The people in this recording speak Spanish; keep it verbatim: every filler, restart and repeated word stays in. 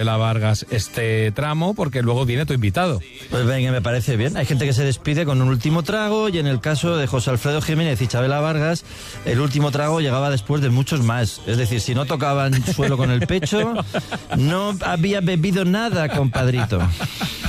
Chabela Vargas este tramo, porque luego viene tu invitado. Pues venga, me parece bien. Hay gente que se despide con un último trago, y en el caso de José Alfredo Jiménez y Chabela Vargas, el último trago llegaba después de muchos más. Es decir, si no tocaban suelo con el pecho, no había bebido nada, compadrito.